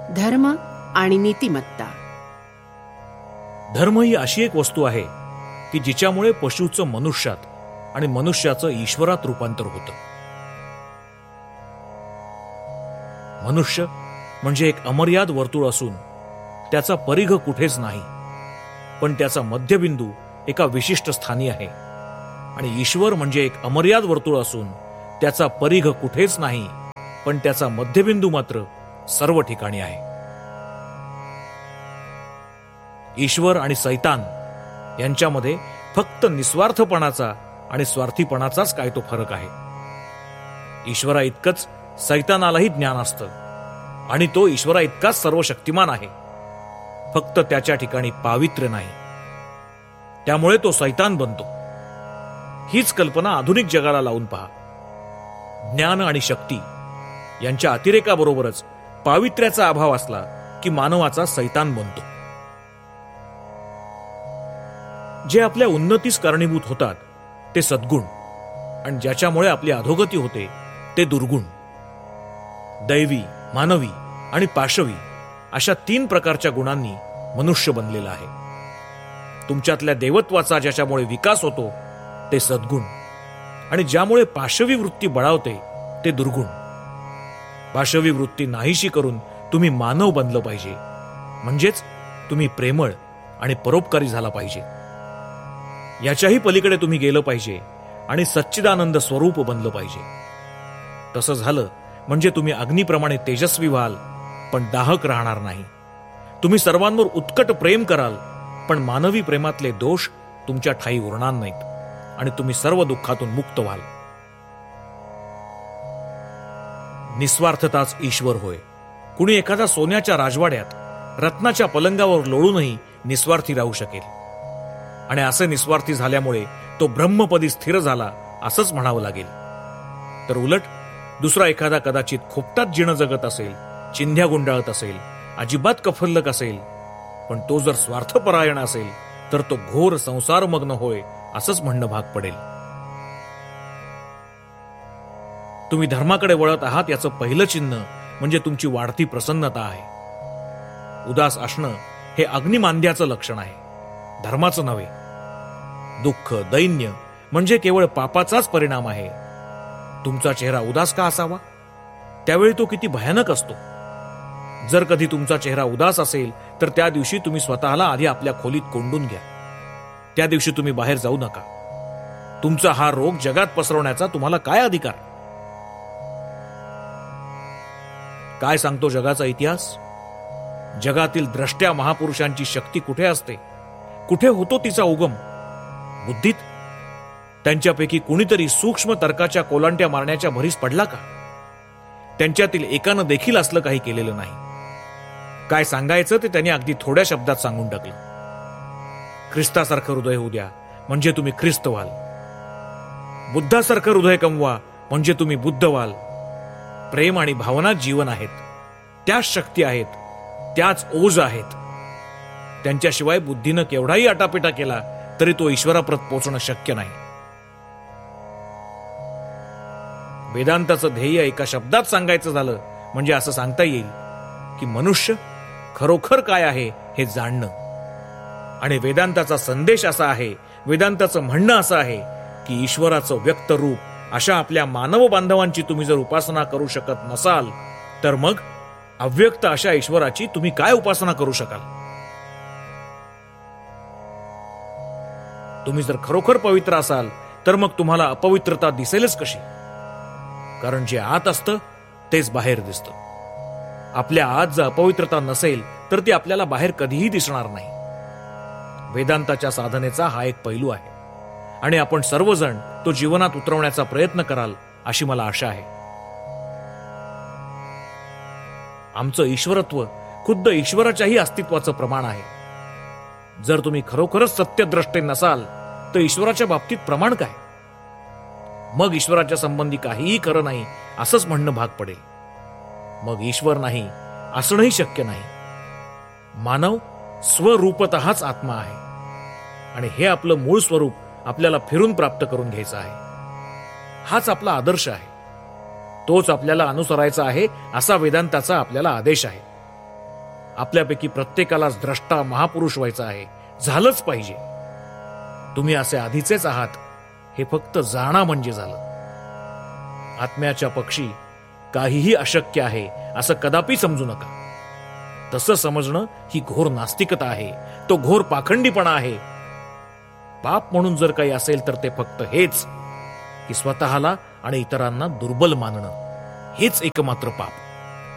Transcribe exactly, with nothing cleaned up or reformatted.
धर्म आणि नीतिमत्ता. धर्म ही अशी एक वस्तू आहे की जिच्यामुळे पशुचं मनुष्यात आणि मनुष्याचं ईश्वरात रूपांतर होतं. मनुष्य म्हणजे एक अमर्याद वर्तुळ असून त्याचा परिघ कुठेच नाही, पण त्याचा मध्यबिंदू एका विशिष्ट स्थानी आहे. आणि ईश्वर म्हणजे एक अमर्याद वर्तुळ असून त्याचा परिघ कुठेच नाही, पण त्याचा मध्यबिंदू मात्र सर्व ठिकाणी आहे. ईश्वर आणि सैतान यांच्यामध्ये फक्त निस्वार्थपणाचा आणि स्वार्थीपणाचाच काय तो फरक आहे. ईश्वरा इतकंच सैतानालाही ज्ञान असतं आणि तो ईश्वरा इतकाच सर्व शक्तिमान आहे, फक्त त्याच्या ठिकाणी पावित्र्य नाही, त्यामुळे तो सैतान बनतो. हीच कल्पना आधुनिक जगाला लावून पहा. ज्ञान आणि शक्ती यांच्या अतिरेकाबरोबरच पावित्र्याचा अभाव असला की मानवाचा सैतान बनतो. जे आपल्या उन्नतीस कारणीभूत होतात ते सद्गुण, आणि ज्याच्यामुळे आपली अधोगती होते ते दुर्गुण. दैवी, मानवी आणि पाशवी अशा तीन प्रकारच्या गुणांनी मनुष्य बनलेला आहे. तुमच्यातल्या देवत्वाचा ज्याच्यामुळे विकास होतो ते सद्गुण, आणि ज्यामुळे पाशवी वृत्ती बळावते ते दुर्गुण. पाशवी वृत्ती नाहीशी करून तुम्ही मानव बनलं पाहिजे, म्हणजेच तुम्ही प्रेमळ आणि परोपकारी झाला पाहिजे. याच्याही पलीकडे तुम्ही गेलं पाहिजे आणि सच्चिदानंद स्वरूप बनलं पाहिजे. तसं झालं म्हणजे तुम्ही अग्निप्रमाणे तेजस्वी व्हाल, पण दाहक राहणार नाही. तुम्ही सर्वांवर उत्कट प्रेम कराल, पण मानवी प्रेमातले दोष तुमच्या ठाई उरणार नाहीत आणि तुम्ही सर्व दुःखातून मुक्त व्हाल. निस्वार्थताच ईश्वर होय. कुणी एखादा सोन्याच्या राजवाड्यात रत्नाच्या पलंगावर लोळूनही निस्वार्थी राहू शकेल, आणि असे निस्वार्थी झाल्यामुळे तो ब्रह्मपदी स्थिर झाला असंच म्हणावं लागेल. तर उलट दुसरा एखादा कदाचित खोपटात जिणं जगत असेल, चिंध्या गुंडाळत असेल, अजिबात कफल्लक असेल, पण तो जर स्वार्थपरायण असेल तर तो घोर संसारमग्न होय असंच म्हणणं भाग पडेल. तुम्ही धर्माकडे वळत आहात याचं पहिलं चिन्ह म्हणजे तुमची वाढती प्रसन्नता आहे. उदास असणं हे अग्निमांद्याचं लक्षण आहे, धर्माचं नव्हे. दुःख, दैन्य म्हणजे केवळ पापाचाच परिणाम आहे. तुमचा चेहरा उदास का असावा? त्यावेळी तो किती भयानक असतो. जर कधी तुमचा चेहरा उदास असेल तर त्या दिवशी तुम्ही स्वतःला आधी आपल्या खोलीत कोंडून घ्या. त्या दिवशी तुम्ही बाहेर जाऊ नका. तुमचा हा रोग जगात पसरवण्याचा तुम्हाला काय अधिकार? काय सांगतो जगाचा इतिहास? जगातील द्रष्ट्या महापुरुषांची शक्ती कुठे असते? कुठे होतो तिचा उगम? बुद्धीत. त्यांच्यापैकी कुणीतरी सूक्ष्म तर्काच्या कोलांट्या मारण्याच्या भरीस पडला का? त्यांच्यातील एकानं देखील असलं काही केलेलं नाही. काय सांगायचं ते त्यांनी अगदी थोड्या शब्दात सांगून टाकलं. ख्रिस्तासारखं हृदय होऊ द्या म्हणजे तुम्ही ख्रिस्त व्हाल. बुद्धासारखं हृदय कमवा म्हणजे तुम्ही बुद्ध व्हाल. प्रेम आणि भावना जीवन आहेत, त्याच शक्ती आहेत, त्याच ओज आहेत. त्यांच्याशिवाय बुद्धीनं केवढाही आटापिटा केला तरी तो ईश्वराप्रत पोचणं शक्य नाही. वेदांताचं ध्येय एका शब्दात सांगायचं झालं म्हणजे असं सांगता येईल की मनुष्य खरोखर काय आहे हे जाणणं. आणि वेदांताचा संदेश असा आहे, वेदांताचं म्हणणं असं आहे की ईश्वराचं व्यक्त रूप अशा आपल्या मानव बांधवांची तुम्ही जर उपासना करू शकत नसाल तर मग अव्यक्त अशा ईश्वराची तुम्ही काय उपासना करू शकाल? तुम्ही जर खरोखर पवित्र असाल तर मग तुम्हाला अपवित्रता दिसेलच कशी? कारण जे आत असतं तेच बाहेर दिसतं. आपल्या आत जर अपवित्रता नसेल तर ती आपल्याला बाहेर कधीही दिसणार नाही. वेदांताच्या साधनेचा हा एक पैलू आहे आणि आपण सर्वजण तो जीवनात उतरवण्याचा प्रयत्न कराल अशी मला आशा आहे. आमचं ईश्वरत्व खुद्द ईश्वराच्याही अस्तित्वाचं प्रमाण आहे. जर तुम्ही खरोखरच सत्यद्रष्टे नसाल तर ईश्वराच्या बाबतीत प्रमाण काय? मग ईश्वराच्या संबंधी काहीही खरं नाही असंच म्हणणं भाग पडेल. मग ईश्वर नाही असणंही शक्य नाही. मानव स्वरूपतःच आत्मा आहे आणि हे आपलं मूळ स्वरूप आपल्याला फिरून प्राप्त करून घ्यायचं आहे. हाच आपला आदर्श आहे, तोच आपल्याला अनुसरायचा आहे असा वेदांताचा आपल्याला आदेश आहे. आपल्यापैकी प्रत्येकालाच द्रष्टा महापुरुष व्हायचा आहे, झालंच पाहिजे. तुम्ही असे आधीचेच आहात हे फक्त जाणा म्हणजे झालं. आत्म्याच्या पक्षी काहीही अशक्य आहे असं कदापि समजू नका. तसं समजणं ही घोर नास्तिकता आहे, तो घोर पाखंडीपणा आहे. पाप म्हणून जर काही असेल तर ते फक्त हेच की स्वतःला आणि इतरांना दुर्बल मानणं, हेच एकमात्र पाप.